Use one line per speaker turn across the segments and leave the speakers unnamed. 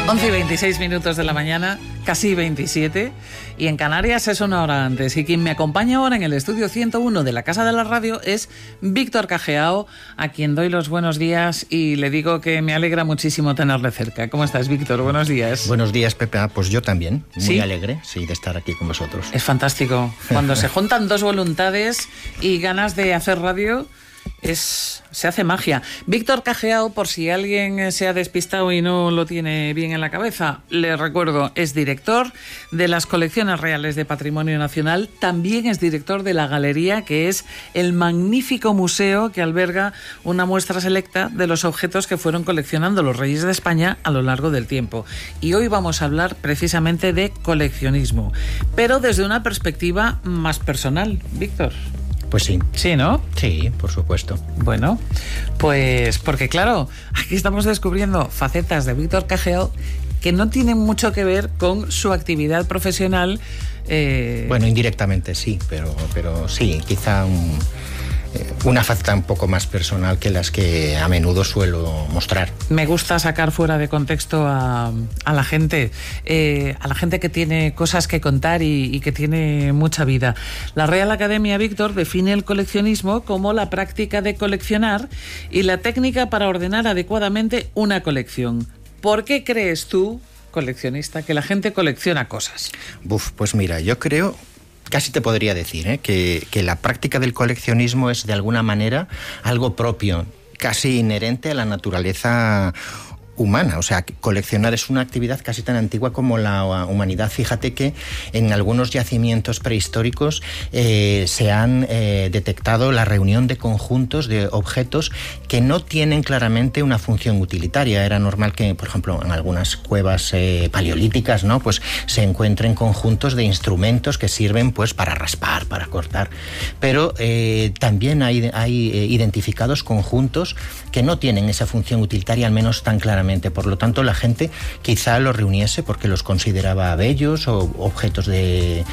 11:26 de la mañana, casi 27, y en Canarias es una hora antes. Y quien me acompaña ahora en el estudio 101 de la Casa de la Radio es Víctor Cajeao, a quien doy los buenos días y le digo que me alegra muchísimo tenerle cerca. ¿Cómo estás, Víctor? Buenos días.
Buenos días, Pepe. Pues yo también, muy
¿Sí?
alegre, sí, de estar aquí con vosotros.
Es fantástico. Cuando se juntan dos voluntades y ganas de hacer radio, se hace magia. Víctor Cajeao, por si alguien se ha despistado y no lo tiene bien en la cabeza, le recuerdo, es director de las Colecciones Reales de Patrimonio Nacional, también es director de la Galería, que es el magnífico museo que alberga una muestra selecta de los objetos que fueron coleccionando los reyes de España a lo largo del tiempo. Y hoy vamos a hablar precisamente de coleccionismo, pero desde una perspectiva más personal. Víctor.
Pues sí.
Sí, ¿no?
Sí, por supuesto.
Bueno, pues porque claro, aquí estamos descubriendo facetas de Víctor Cajeao que no tienen mucho que ver con su actividad profesional.
Bueno, indirectamente sí, pero sí, quizá una faceta un poco más personal que las que a menudo suelo mostrar.
Me gusta sacar fuera de contexto a la gente que tiene cosas que contar y que tiene mucha vida. La Real Academia, Víctor, define el coleccionismo como la práctica de coleccionar y la técnica para ordenar adecuadamente una colección. ¿Por qué crees tú, coleccionista, que la gente colecciona cosas?
Pues mira, yo creo... Casi te podría decir que la práctica del coleccionismo es de alguna manera algo propio, casi inherente a la naturaleza humana. O sea, coleccionar es una actividad casi tan antigua como la humanidad. Fíjate que en algunos yacimientos prehistóricos se han detectado la reunión de conjuntos de objetos que no tienen claramente una función utilitaria. Era normal que, por ejemplo, en algunas cuevas paleolíticas, ¿no?, pues se encuentren conjuntos de instrumentos que sirven pues para raspar, para cortar. Pero también hay identificados conjuntos que no tienen esa función utilitaria, al menos tan claramente. Por lo tanto, la gente quizá los reuniese porque los consideraba bellos o objetos de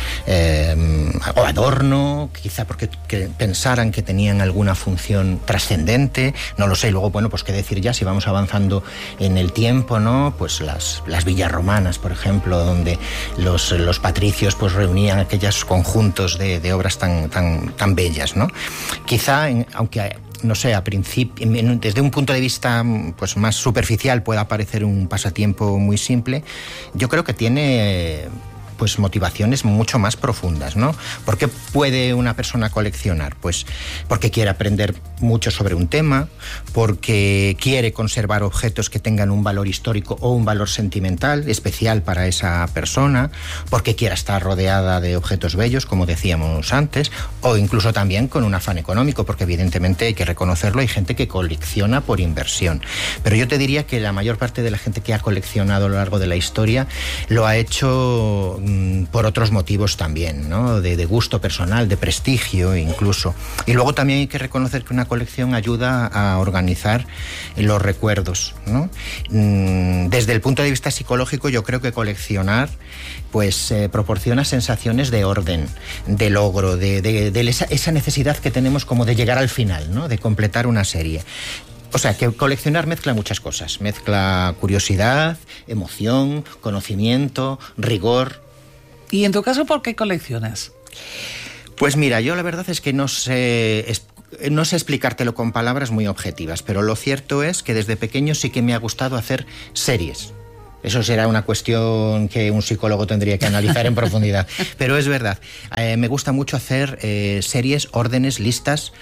o adorno, quizá porque pensaran que tenían alguna función trascendente, no lo sé. Luego, bueno, pues qué decir ya si vamos avanzando en el tiempo, ¿no? Pues las villas romanas, por ejemplo, donde los patricios pues reunían aquellos conjuntos de obras tan bellas, ¿no? Quizá, aunque... no sé, a principio, desde un punto de vista pues más superficial pueda parecer un pasatiempo muy simple, yo creo que tiene pues motivaciones mucho más profundas, ¿no? ¿Por qué puede una persona coleccionar? Pues porque quiere aprender mucho sobre un tema, porque quiere conservar objetos que tengan un valor histórico o un valor sentimental especial para esa persona, porque quiera estar rodeada de objetos bellos, como decíamos antes, o incluso también con un afán económico, porque evidentemente hay que reconocerlo, hay gente que colecciona por inversión. Pero yo te diría que la mayor parte de la gente que ha coleccionado a lo largo de la historia lo ha hecho por otros motivos también, ¿no? De gusto personal, de prestigio incluso. Y luego también hay que reconocer que una colección ayuda a organizar los recuerdos, ¿no? Desde el punto de vista psicológico, yo creo que coleccionar pues proporciona sensaciones de orden, de logro, de esa necesidad que tenemos como de llegar al final, ¿no?, de completar una serie. O sea, que coleccionar mezcla muchas cosas. Mezcla curiosidad, emoción, conocimiento, rigor.
¿Y en tu caso por qué coleccionas?
Pues mira, yo la verdad es que no sé explicártelo con palabras muy objetivas, pero lo cierto es que desde pequeño sí que me ha gustado hacer series. Eso será una cuestión que un psicólogo tendría que analizar en profundidad. Pero es verdad, me gusta mucho hacer series, órdenes, listas,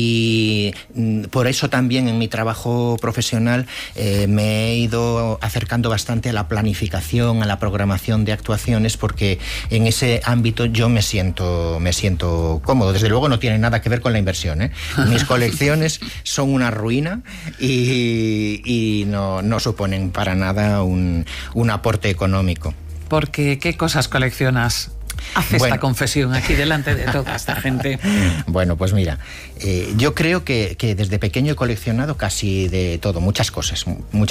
y por eso también en mi trabajo profesional me he ido acercando bastante a la planificación, a la programación de actuaciones, porque en ese ámbito yo me siento cómodo. Desde luego no tiene nada que ver con la inversión, ¿eh? Mis colecciones son una ruina y no suponen para nada un aporte económico.
Porque, ¿qué cosas coleccionas? Haz esta confesión aquí delante de toda esta gente.
Bueno, pues mira, yo creo que desde pequeño he coleccionado casi de todo, muchas cosas.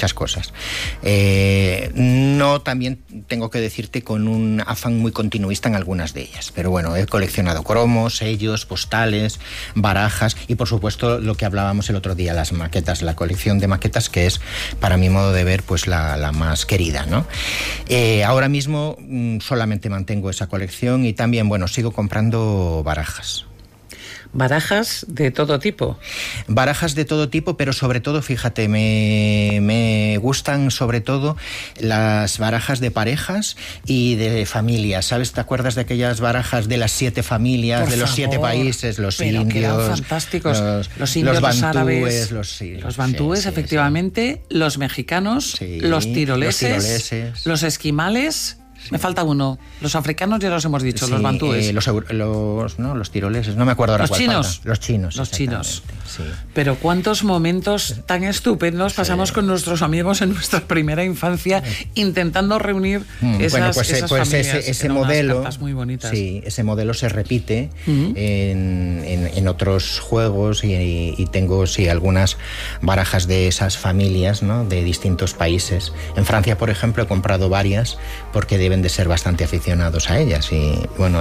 No, también tengo que decirte con un afán muy continuista en algunas de ellas, pero bueno, he coleccionado cromos, sellos, postales, barajas y por supuesto lo que hablábamos el otro día, las maquetas, la colección de maquetas, que es, para mi modo de ver, pues la más querida, ¿no? Ahora mismo solamente mantengo esa colección y también, bueno, sigo comprando barajas.
¿Barajas de todo tipo?
Barajas de todo tipo, pero sobre todo, fíjate, me gustan sobre todo las barajas de parejas y de familias. ¿Sabes? ¿Te acuerdas de aquellas barajas de las 7 familias,
por
de los
favor,
7 países, los
pero
indios?
Que eran fantásticos. Los indios,
los bantúes,
árabes,
los
bantúes, sí, efectivamente, sí. Los mexicanos, sí, los tiroleses, los esquimales. Me falta uno. Los africanos ya los hemos dicho, sí, los bantúes.
Los tiroleses, no me acuerdo ahora
los
cuál
chinos.
Falta. Los chinos.
Los chinos.
Sí.
Pero cuántos momentos tan estupendos pasamos con nuestros amigos en nuestra primera infancia intentando reunir esas familias.
Ese modelo,
muy bonitas.
Sí, ese modelo se repite en otros juegos y tengo algunas barajas de esas familias, ¿no? De distintos países. En Francia, por ejemplo, he comprado varias porque deben de ser bastante aficionados a ellas y bueno,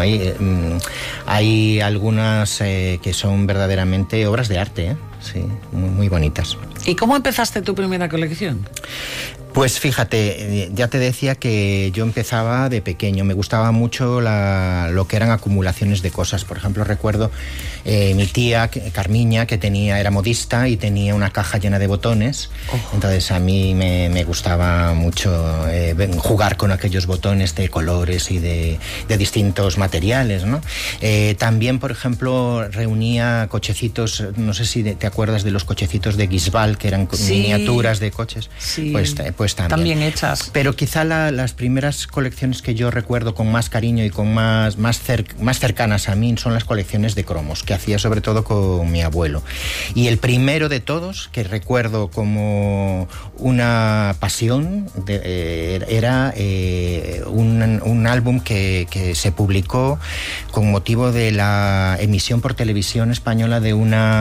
hay algunas que son verdaderamente obras de arte, sí, muy bonitas.
¿Y cómo empezaste tu primera colección?
Pues fíjate, ya te decía que yo empezaba de pequeño, me gustaba mucho lo que eran acumulaciones de cosas. Por ejemplo, recuerdo mi tía Carmiña, que era modista y tenía una caja llena de botones. Entonces a mí me gustaba mucho jugar con aquellos botones de colores y de distintos materiales, ¿no? También, por ejemplo, reunía cochecitos, no sé si te acuerdas de los cochecitos de Guisbal, que eran miniaturas de coches.
Sí.
Pues también hechas. Pero quizá las primeras colecciones que yo recuerdo con más cariño y con más cercanas a mí son las colecciones de cromos, que hacía sobre todo con mi abuelo. Y el primero de todos, que recuerdo como una pasión, era un álbum que se publicó con motivo de la emisión por televisión española de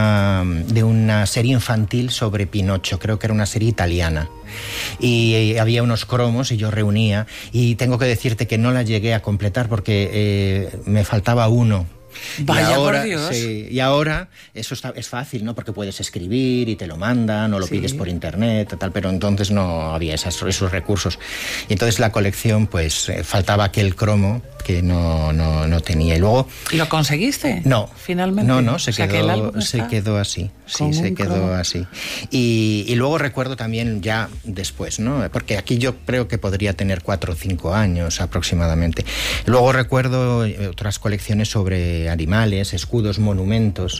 una serie infantil sobre Pinocho, creo que era una serie italiana. Y había unos cromos y yo reunía, y tengo que decirte que no la llegué a completar porque me faltaba uno.
Vaya, y ahora, por Dios.
Sí, y ahora eso es fácil, ¿no? Porque puedes escribir y te lo mandan o lo pides por internet, tal, pero entonces no había esos recursos. Y entonces la colección, pues faltaba aquel cromo que no tenía. Y luego...
¿Y lo conseguiste?
No.
Finalmente.
No, se quedó así. Sí, se quedó así. Y luego recuerdo también ya después, ¿no? Porque aquí yo creo que podría tener 4 o 5 años aproximadamente. Luego recuerdo otras colecciones sobre animales, escudos, monumentos.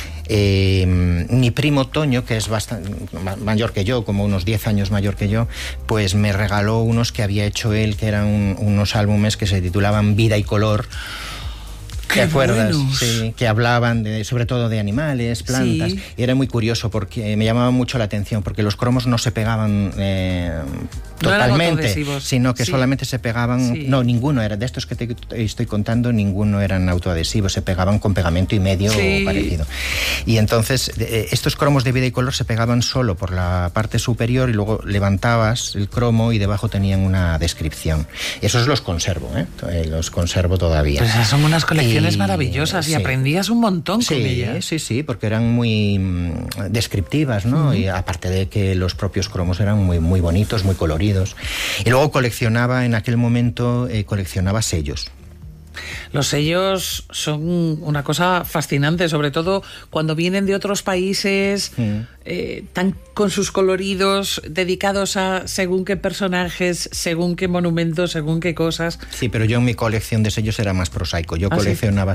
Mi primo Toño, que es bastante mayor que yo, como unos 10 años mayor que yo, pues me regaló unos que había hecho él, que eran unos álbumes que se titulaban Vida y Color. ¿Te acuerdas?
Buenos.
Sí, que hablaban sobre todo de animales, plantas. Sí. Y era muy curioso porque me llamaba mucho la atención, porque los cromos no se pegaban totalmente, sino que solamente se pegaban... Sí. No, ninguno era. De estos que te estoy contando, ninguno eran autoadhesivos, se pegaban con pegamento y medio parecido. Y entonces, estos cromos de Vida y Color se pegaban solo por la parte superior y luego levantabas el cromo y debajo tenían una descripción. Esos los conservo, los conservo todavía.
Pues esas son unas colecciones maravillosas y aprendías un montón con ellas.
Sí, porque eran muy descriptivas, ¿no? Y aparte de que los propios cromos eran muy, muy bonitos, muy coloridos. Y luego coleccionaba, en aquel momento, sellos.
Los sellos son una cosa fascinante, sobre todo cuando vienen de otros países, tan con sus coloridos, dedicados a según qué personajes, según qué monumentos, según qué cosas.
Sí, pero yo en mi colección de sellos era más prosaico. Yo coleccionaba